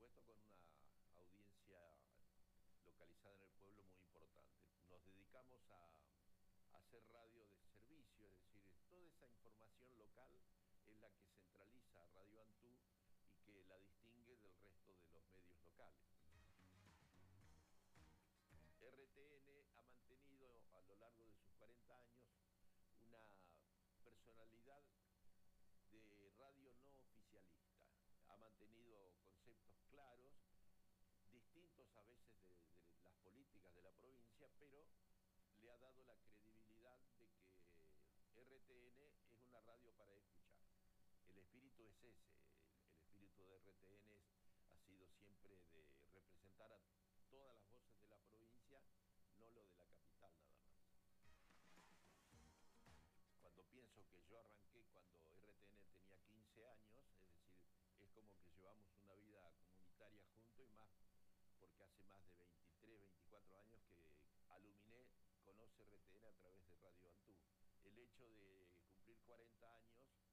supuesto con una audiencia localizada en el pueblo muy importante. Nos dedicamos a hacer radio de servicio, es decir, toda esa información local es la que centraliza Radio Antú y que la distingue del resto de los medios locales. RTN ha mantenido a lo largo de sus 40 años una personalidad de radio no oficialista. Ha mantenido conceptos claros, distintos a veces de las políticas de la provincia, pero le ha dado la credibilidad de que RTN es una radio para escuchar. El espíritu es ese, el espíritu de RTN ha sido siempre de representar a todas las voces de la provincia, no lo de la capital nada más. Cuando pienso que yo arranqué cuando RTN tenía 15 años, es decir, es como que llevamos una vida comunitaria juntos y más porque hace más de 23, 24 años que Aluminé conoce RTN a través de Radio Antú. El hecho de cumplir 40 años